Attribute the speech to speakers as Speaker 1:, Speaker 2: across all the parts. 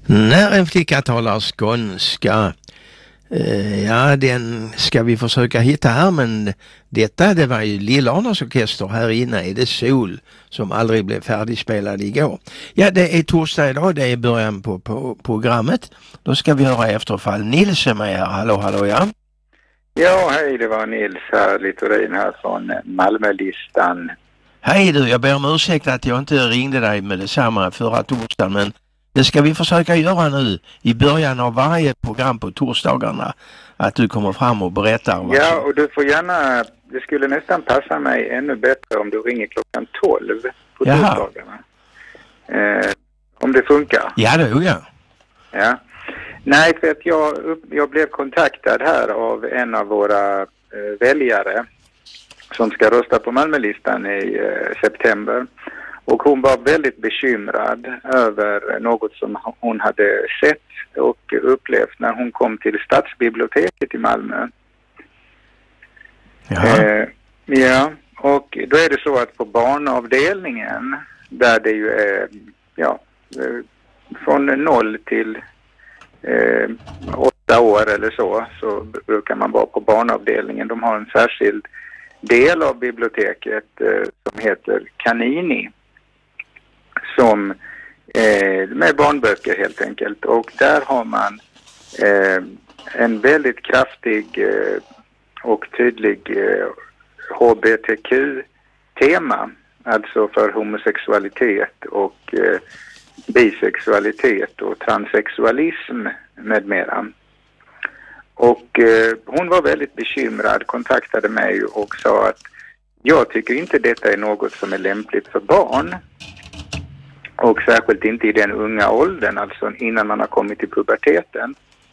Speaker 1: När en flicka talar skånska, ja, den ska vi försöka hitta här, men det var ju Lillarnas orkester. Här inne är det Sol som aldrig blev färdigspelad igår. Ja, det är torsdag idag, det är början på programmet. Då ska vi höra efterfall. Nils är med här. Hallå, ja.
Speaker 2: Ja, hej, det var Nils här, Littorin här från Malmölistan.
Speaker 1: Hej du, jag ber om ursäkt att jag inte ringde dig med detsamma förra torsdagen, men det ska vi försöka göra nu i början av varje program på torsdagarna, att du kommer fram och berättar.
Speaker 2: Ja, och du får gärna, det skulle nästan passa mig ännu bättre om du ringer klockan 12 på torsdagarna. Om det funkar.
Speaker 1: Ja, det är jag.
Speaker 2: Ja. Nej, för att jag blev kontaktad här av en av våra väljare som ska rösta på Malmölistan i september. Och hon var väldigt bekymrad över något som hon hade sett och upplevt när hon kom till Stadsbiblioteket i Malmö. Ja, och då är det så att på barnavdelningen, där det ju är från 0 till 8 år eller så brukar man vara på barnavdelningen. De har en särskild del av biblioteket som heter Kanini, som med barnböcker helt enkelt. Och där har man en väldigt kraftig och tydlig HBTQ-tema, alltså för homosexualitet och bisexualitet och transsexualism med mera. Och hon var väldigt bekymrad, kontaktade mig och sa att jag tycker inte detta är något som är lämpligt för barn. Och särskilt inte i den unga åldern, alltså innan man har kommit till puberteten.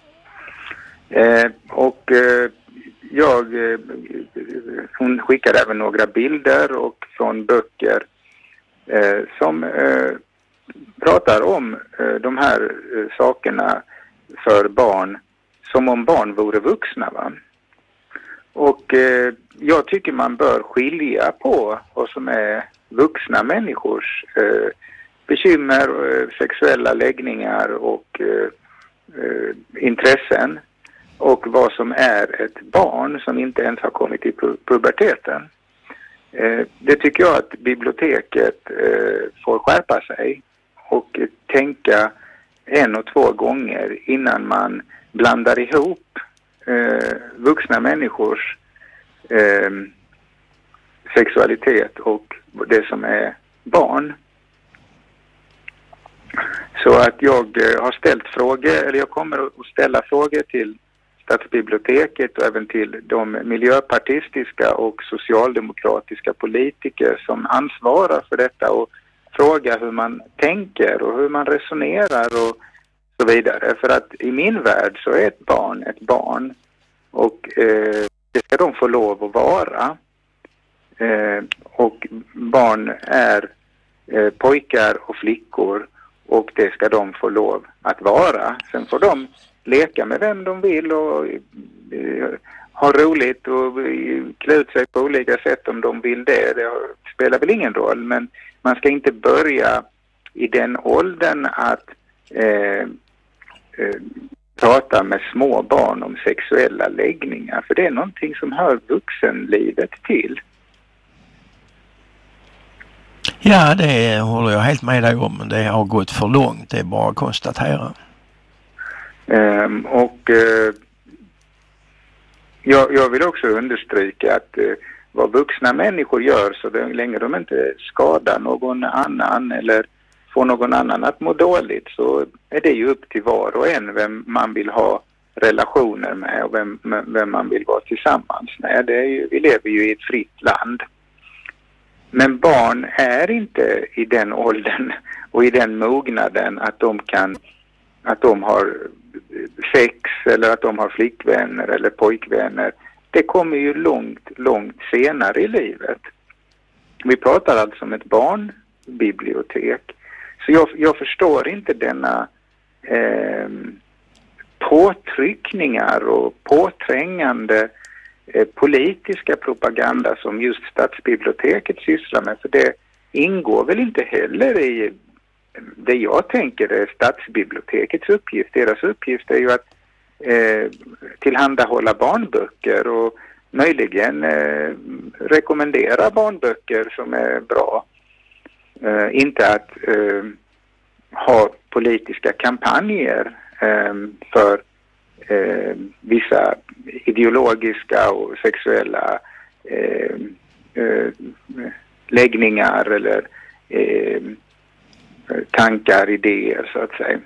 Speaker 2: Hon skickade även några bilder och från böcker som pratar om de här sakerna för barn som om barn vore vuxna, va? Och jag tycker man bör skilja på vad som är vuxna människors bekymmer, sexuella läggningar och intressen och vad som är ett barn som inte ens har kommit till puberteten. Det tycker jag att biblioteket får skärpa sig och tänka 1 och 2 gånger innan man blandar ihop vuxna människors sexualitet och det som är barn. Så att jag har ställt frågor, eller jag kommer att ställa frågor till Stadsbiblioteket och även till de miljöpartistiska och socialdemokratiska politiker som ansvarar för detta och fråga hur man tänker och hur man resonerar och så vidare. För att i min värld så är ett barn och det ska de få lov att vara. Och barn är pojkar och flickor och det ska de få lov att vara. Sen får de leka med vem de vill och ha roligt och klä ut sig på olika sätt om de vill det. Det spelar väl ingen roll, men man ska inte börja i den åldern att prata med små barn om sexuella läggningar, för det är någonting som hör vuxenlivet till.
Speaker 1: Ja, det håller jag helt med dig om. Det har gått för långt, det är bara att konstatera.
Speaker 2: Jag vill också understryka att vad vuxna människor gör, så länge de inte skadar någon annan eller får någon annan att må dåligt, så är det ju upp till var och en vem man vill ha relationer med och vem man vill vara tillsammans med. Vi lever ju i ett fritt land. Men barn är inte i den åldern och i den mognaden att de har sex eller att de har flickvänner eller pojkvänner. Det kommer ju långt senare i livet. Vi pratar alltså om ett barnbibliotek. Så jag förstår inte denna påtryckningar och påträngande politiska propaganda som just Stadsbiblioteket sysslar med. För det ingår väl inte heller i det jag tänker är stadsbibliotekets uppgift. Deras uppgift är ju att tillhandahålla barnböcker och möjligen rekommendera barnböcker som är bra. Inte att ha politiska kampanjer för vissa ideologiska och sexuella läggningar eller tankar, idéer så att säga.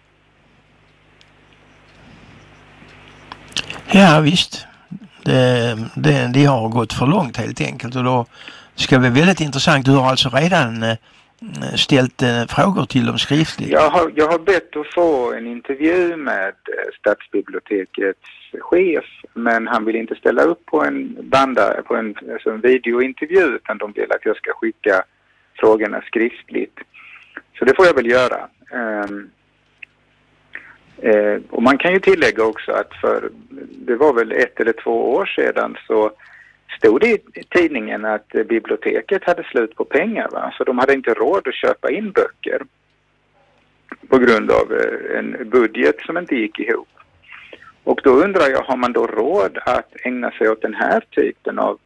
Speaker 1: Ja visst, det har gått för långt helt enkelt, och då ska det bli väldigt intressant. Du har alltså redan ställt frågor till dem skriftligt. Jag
Speaker 2: har bett att få en intervju med stadsbibliotekets chef, men han vill inte ställa upp på en videointervju, utan de vill att jag ska skicka frågorna skriftligt. Så det får jag väl göra. Och man kan ju tillägga också att det var väl 1 eller 2 år sedan så stod det i tidningen att biblioteket hade slut på pengar, va? Så de hade inte råd att köpa in böcker på grund av en budget som inte gick ihop. Och då undrar jag, har man då råd att ägna sig åt den här typen av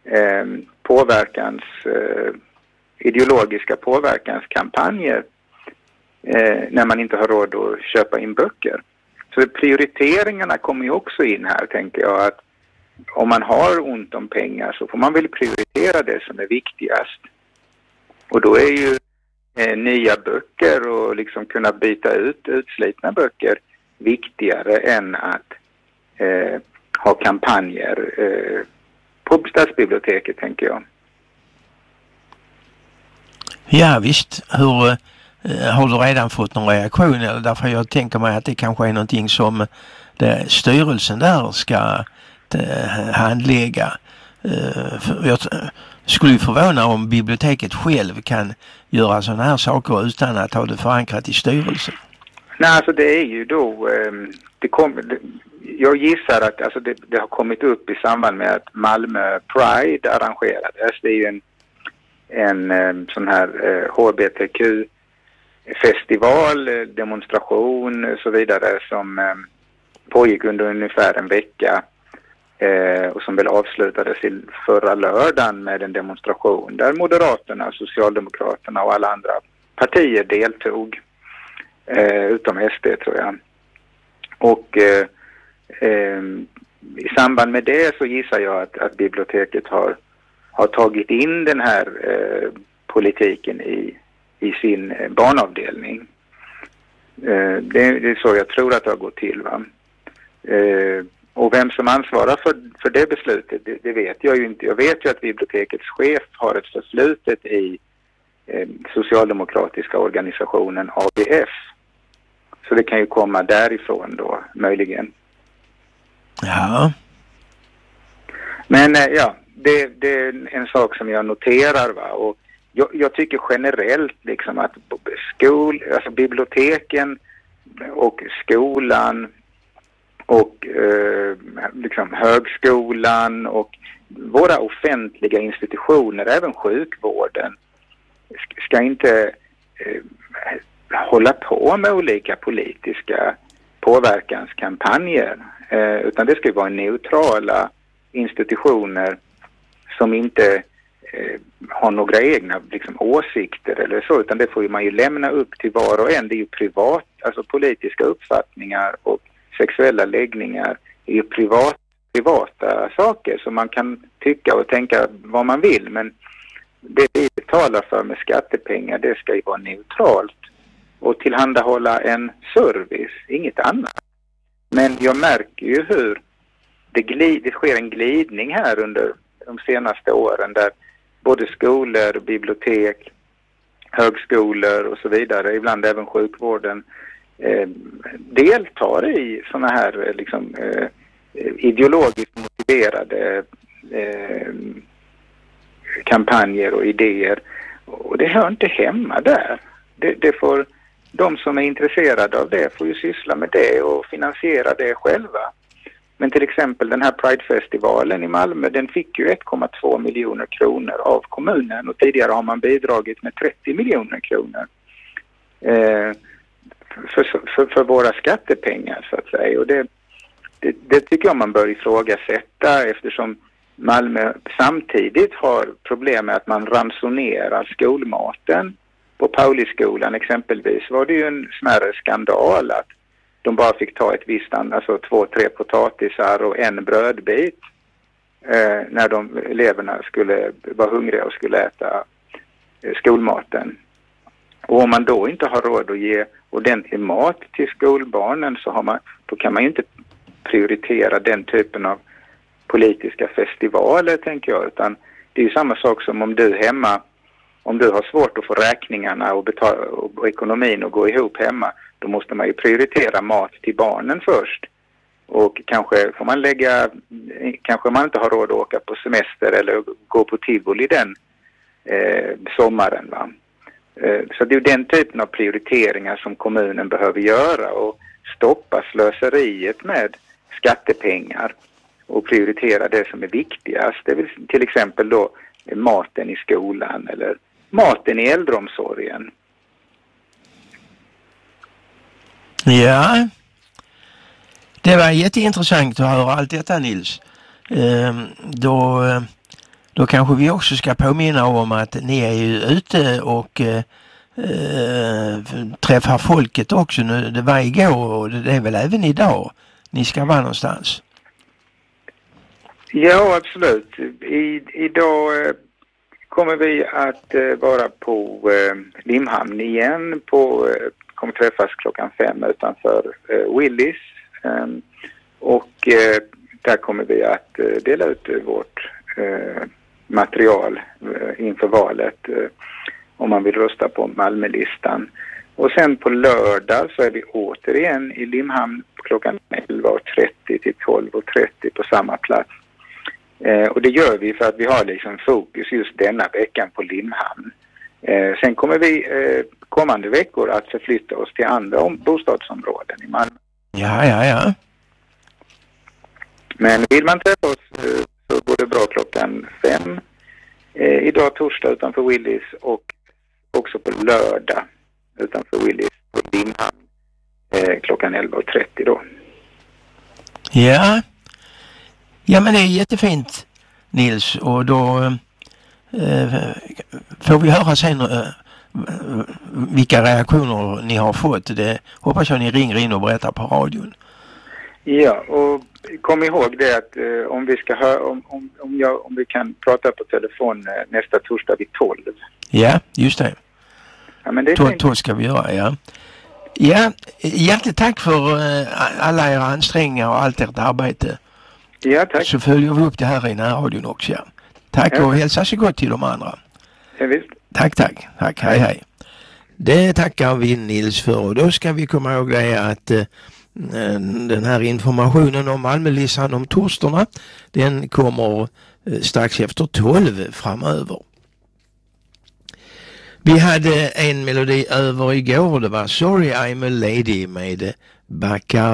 Speaker 2: ideologiska påverkanskampanjer när man inte har råd att köpa in böcker? Så prioriteringarna kommer ju också in här, tänker jag, att om man har ont om pengar så får man väl prioritera det som är viktigast. Och då är ju nya böcker och liksom kunna byta ut utslitna böcker viktigare än att ha kampanjer på stadsbiblioteket, tänker jag.
Speaker 1: Ja visst, har du redan fått någon reaktion? Eller därför jag tänker mig att det kanske är någonting som styrelsen där ska handlägga. Jag skulle ju förvåna om biblioteket själv kan göra sådana här saker utan att ha det förankrat i styrelsen. Nej,
Speaker 2: alltså det är ju då jag gissar att alltså det har kommit upp i samband med att Malmö Pride arrangerades. Det är ju en sån här HBTQ-festival, demonstration och så vidare som pågick under ungefär en vecka och som väl avslutades förra lördagen med en demonstration där Moderaterna, Socialdemokraterna och alla andra partier deltog, utom SD tror jag. Och i samband med det så gissar jag att biblioteket har tagit in den här politiken i sin barnavdelning. Det är så jag tror att det har gått till, va? Och vem som ansvarar för det beslutet, det vet jag ju inte. Jag vet ju att bibliotekets chef har ett förflutet i socialdemokratiska organisationen ABF. Så det kan ju komma därifrån då, möjligen.
Speaker 1: Ja.
Speaker 2: Men ja, det är en sak som jag noterar, va? Och jag tycker generellt liksom att alltså biblioteken och skolan och liksom högskolan och våra offentliga institutioner, även sjukvården, ska inte hålla på med olika politiska påverkanskampanjer, utan det ska vara neutrala institutioner som inte har några egna liksom åsikter eller så, utan det får ju man ju lämna upp till var och en. Det är ju privat, alltså politiska uppfattningar och sexuella läggningar är ju privata saker som man kan tycka och tänka vad man vill, men det vi betalar för med skattepengar, det ska ju vara neutralt och tillhandahålla en service, inget annat. Men jag märker ju hur det sker en glidning här under de senaste åren där både skolor, bibliotek, högskolor och så vidare, ibland även sjukvården, deltar i såna här liksom, ideologiskt motiverade kampanjer och idéer. Och det hör inte hemma där. Det får, de som är intresserade av det får ju syssla med det och finansiera det själva. Men till exempel den här Pride-festivalen i Malmö, den fick ju 1,2 miljoner kronor av kommunen och tidigare har man bidragit med 30 miljoner kronor. för våra skattepengar så att säga. Och det tycker jag man bör ifrågasätta, eftersom Malmö samtidigt har problem med att man ransonerar skolmaten. På Pauliskolan exempelvis var det ju en smärre skandal att de bara fick ta ett visst alltså 2-3 potatisar och en brödbit när eleverna skulle vara hungriga och skulle äta skolmaten. Och om man då inte har råd att ge ordentlig mat till skolbarnen då kan man ju inte prioritera den typen av politiska festivaler, tänker jag, utan det är ju samma sak som om du har svårt att få räkningarna och ekonomin att gå ihop hemma, då måste man ju prioritera mat till barnen först. Och kanske man inte har råd att åka på semester eller gå på tivoli den sommaren, va? Så det är ju den typen av prioriteringar som kommunen behöver göra och stoppa slöseriet med skattepengar och prioritera det som är viktigast. Det vill till exempel då maten i skolan eller maten i äldreomsorgen.
Speaker 1: Ja, det var jätteintressant att höra allt detta, Nils. Då kanske vi också ska påminna om att ni är ju ute och träffar folket också. Det var igår och det är väl även idag ni ska vara någonstans?
Speaker 2: Ja, absolut. Idag kommer vi att vara på Limhamn igen. Kommer träffas 5 utanför Willys. Och där kommer vi att dela ut vårt material inför valet om man vill rösta på Malmölistan. Och sen på lördag så är vi återigen i Limhamn klockan 11.30 till 12.30 på samma plats. Och det gör vi för att vi har liksom fokus just denna veckan på Limhamn. Sen kommer vi kommande veckor att förflytta oss till andra bostadsområden i Malmö.
Speaker 1: Ja.
Speaker 2: Men vill man träffa oss så går det bra klockan 5 idag torsdag utanför Willys och också på lördag utanför Willys på Limhamn klockan 11.30 då.
Speaker 1: Ja, men det är jättefint, Nils, och då får vi höra sen vilka reaktioner ni har fått. Det hoppas jag ni ringer in och berättar på radion.
Speaker 2: Ja, och kom ihåg det att om vi ska om vi kan prata på telefon nästa torsdag vid 12.
Speaker 1: Ja, just det.
Speaker 2: Ja, men det är
Speaker 1: 12 ska vi göra, ja. Ja, hjärtligt tack för alla era ansträngningar och allt ert arbete.
Speaker 2: Ja, tack.
Speaker 1: Så följer vi upp det här i närradion också, ja. Tack och hälsa så gott till de andra.
Speaker 2: Ja, visst.
Speaker 1: Tack, hej. Det tackar vi Nils för, och då ska vi komma ihåg det att den här informationen om Malmölistan om torsdagarna, den kommer strax efter 12 framöver. Vi hade en melodi över igår, det var Sorry I'm a Lady med Backar.